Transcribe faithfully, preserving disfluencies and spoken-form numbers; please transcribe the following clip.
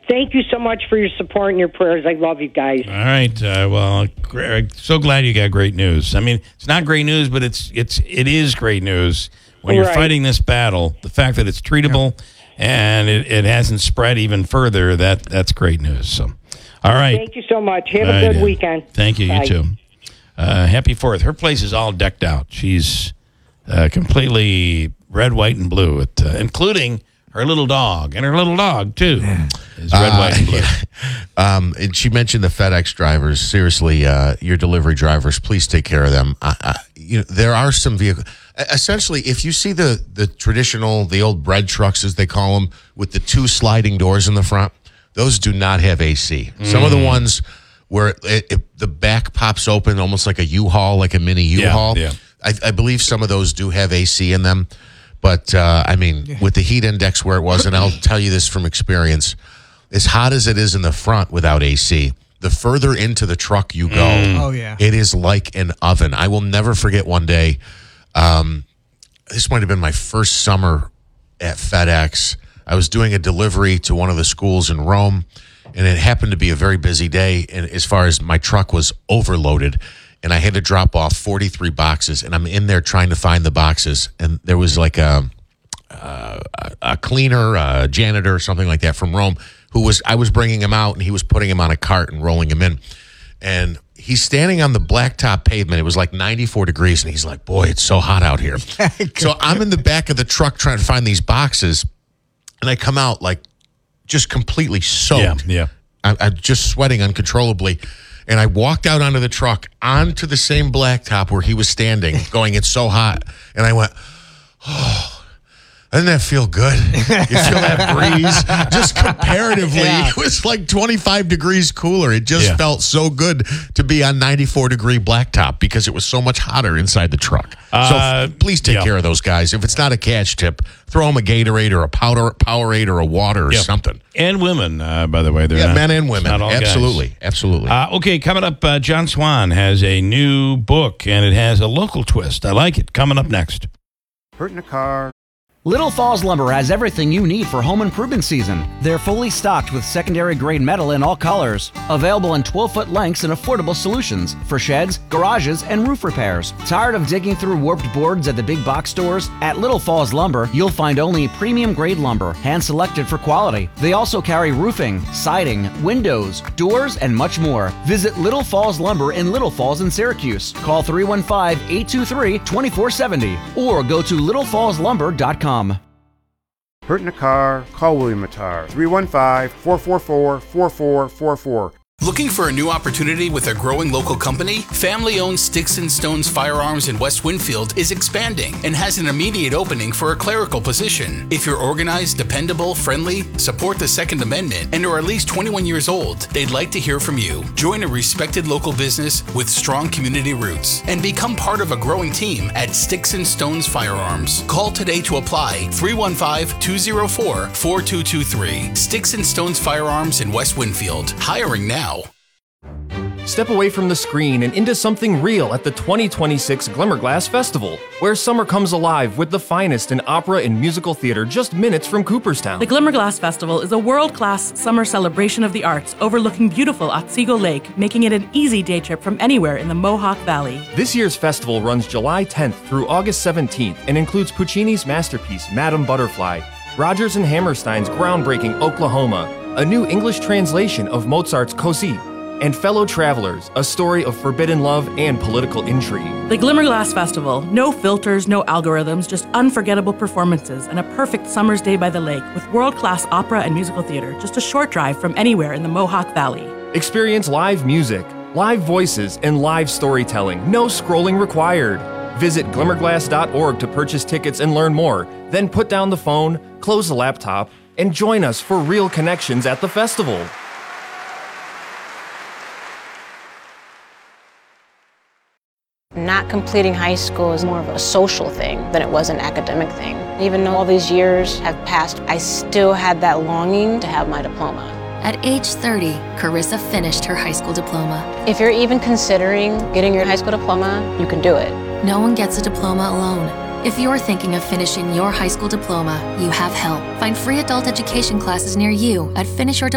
Thank you so much for your support and your prayers. I love you guys. All right. Uh, well, Greg, so glad you got great news. I mean, it's not great news, but it's it's it is great news when you're Right. fighting this battle. The fact that it's treatable and it, it hasn't spread even further, that that's great news. So, all right. Thank you so much. Have All a right, good yeah. weekend. Thank you. Bye. You too. Uh, happy Fourth. Her place is all decked out. She's uh, completely red, white, and blue, with, uh, including her little dog, and her little dog too is red, Uh, white, and blue. yeah. Um, and she mentioned the FedEx drivers. Seriously, uh, your delivery drivers, please take care of them. I, I, you know, there are some vehicles. Essentially, if you see the the traditional, the old bread trucks as they call them, with the two sliding doors in the front, those do not have A C. Mm. Some of the ones where it, it, the back pops open, almost like a U-Haul, like a mini U-Haul. Yeah, yeah. I, I believe some of those do have A C in them. But, uh, I mean, yeah. with the heat index where it was, and I'll tell you this from experience, as hot as it is in the front without A C, the further into the truck you go, mm. oh, yeah. it is like an oven. I will never forget one day, um, this might have been my first summer at FedEx. I was doing a delivery to one of the schools in Rome, and it happened to be a very busy day, and as far as my truck was overloaded, and I had to drop off forty-three boxes, and I'm in there trying to find the boxes, and there was like a a, a cleaner, a janitor, or something like that from Rome, who was, I was bringing him out, and he was putting him on a cart and rolling him in, and he's standing on the blacktop pavement. It was like ninety-four degrees, and he's like, boy, it's so hot out here. So I'm in the back of the truck trying to find these boxes, and I come out like just completely soaked. Yeah, yeah. I, I'm just sweating uncontrollably. And I walked out onto the truck, onto the same blacktop where he was standing, going, it's so hot. And I went, oh, doesn't that feel good? You feel that breeze? Just comparatively, Yeah. it was like twenty-five degrees cooler. It just Yeah. felt so good to be on ninety-four degree blacktop because it was so much hotter inside the truck. Uh, so f- please take yeah. care of those guys. If it's not a catch tip, throw them a Gatorade or a powder, Powerade or a water or Yeah. something. And women, uh, by the way. They're Yeah, not, men and it's women. not all guys. Absolutely. Absolutely. Uh, okay, coming up, uh, John Swan has a new book, and it has a local twist. I like it. Coming up next. Hurt in a car. Little Falls Lumber has everything you need for home improvement season. They're fully stocked with secondary grade metal in all colors. Available in twelve-foot lengths and affordable solutions for sheds, garages, and roof repairs. Tired of digging through warped boards at the big box stores? At Little Falls Lumber, you'll find only premium grade lumber, hand-selected for quality. They also carry roofing, siding, windows, doors, and much more. Visit Little Falls Lumber in Little Falls in Syracuse. Call three one five, eight two three, two four seven zero or go to little falls lumber dot com. Hurt in a car. Call William Mattar. three one five, four four four, four four four four. Looking for a new opportunity with a growing local company? Family-owned Sticks and Stones Firearms in West Winfield is expanding and has an immediate opening for a clerical position. If you're organized, dependable, friendly, support the Second Amendment, and are at least twenty-one years old, they'd like to hear from you. Join a respected local business with strong community roots and become part of a growing team at Sticks and Stones Firearms. Call today to apply, three one five, two zero four, four two two three. Sticks and Stones Firearms in West Winfield. Hiring now. Step away from the screen and into something real at the twenty twenty-six Glimmerglass Festival, where summer comes alive with the finest in opera and musical theater just minutes from Cooperstown. The Glimmerglass Festival is a world-class summer celebration of the arts overlooking beautiful Otsego Lake, making it an easy day trip from anywhere in the Mohawk Valley. This year's festival runs July tenth through August seventeenth and includes Puccini's masterpiece, Madame Butterfly, Rodgers and Hammerstein's groundbreaking Oklahoma, a new English translation of Mozart's Così, and Fellow Travelers, a story of forbidden love and political intrigue. The Glimmerglass Festival. No filters, no algorithms, just unforgettable performances and a perfect summer's day by the lake with world-class opera and musical theater, just a short drive from anywhere in the Mohawk Valley. Experience live music, live voices, and live storytelling. No scrolling required. Visit glimmerglass dot org to purchase tickets and learn more. Then put down the phone, close the laptop, and join us for real connections at the festival. Not completing high school is more of a social thing than it was an academic thing. Even though all these years have passed, I still had that longing to have my diploma. At age thirty, Carissa finished her high school diploma. If you're even considering getting your high school diploma, you can do it. No one gets a diploma alone. If you're thinking of finishing your high school diploma, you have help. Find free adult education classes near you at finish your diploma